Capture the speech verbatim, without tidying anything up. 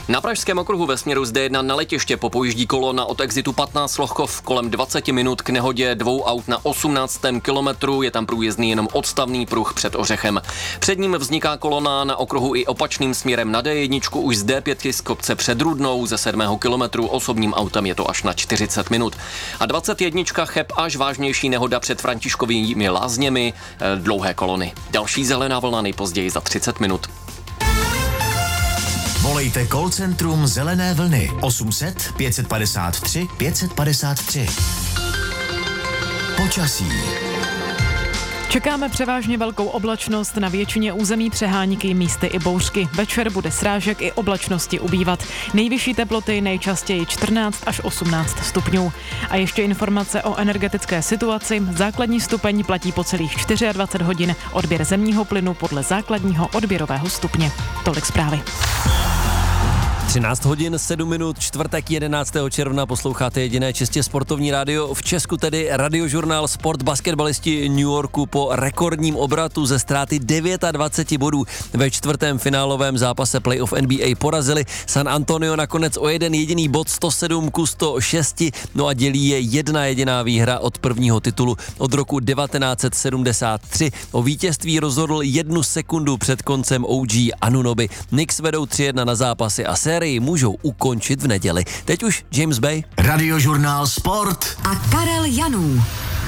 Na Pražském okruhu ve směru z D jedna na letiště popojíždí kolona od exitu patnáct Lochkov kolem dvacet minut k nehodě dvou aut na osmnáctém kilometru. Je tam průjezdný jenom odstavný pruh před Ořechem. Před ním vzniká kolona na okruhu i opačným směrem na D jedna už z D pět z kopce před Rudnou ze sedmého kilometru. Osobním autem je to až na čtyřicet minut. A dvacet jedna Cheb až vážnější nehoda před Františkovými Lázněmi, dlouhé kolony. Další zelená vlna nejpozději za třicet minut. Volejte call centrum Zelené vlny osm set pět padesát tři pět padesát tři. Počasí. Čekáme převážně velkou oblačnost, na většině území přehánky, místy i bouřky. Večer bude srážek i oblačnosti ubývat. Nejvyšší teploty nejčastěji čtrnáct až osmnáct stupňů. A ještě informace o energetické situaci. Základní stupeň platí po celých dvacet čtyři hodin. Odběr zemního plynu podle základního odběrového stupně. Tolik zprávy. třináct hodin sedm minut, čtvrtek jedenáctého června, posloucháte jediné čistě sportovní rádio v Česku, tedy radiožurnál Sport. Basketbalisti New Yorku po rekordním obratu ze ztráty dvacet devět bodů ve čtvrtém finálovém zápase playoff N B A porazili San Antonio nakonec o jeden jediný bod, sto sedm ku sto šest, no a dělí je jedna jediná výhra od prvního titulu od roku devatenáct set sedmdesát tři. O vítězství rozhodl jednu sekundu před koncem O G Anunoby. Knicks vedou tři jedna na zápasy a sérii můžou ukončit v neděli. Teď už James Bay. Radiožurnál Sport a Karel Janů.